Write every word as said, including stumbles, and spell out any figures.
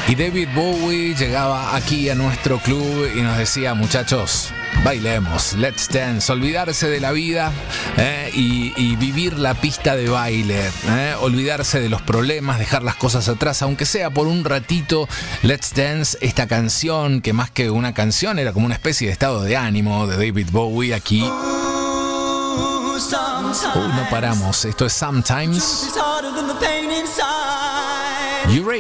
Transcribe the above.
Y David Bowie llegaba aquí a nuestro club y nos decía, muchachos, bailemos, let's dance, olvidarse de la vida eh, y, y vivir la pista de baile, eh, olvidarse de los problemas, dejar las cosas atrás, aunque sea por un ratito. Let's Dance, esta canción que más que una canción era como una especie de estado de ánimo de David Bowie aquí. Uy, no paramos, esto es Sometimes. You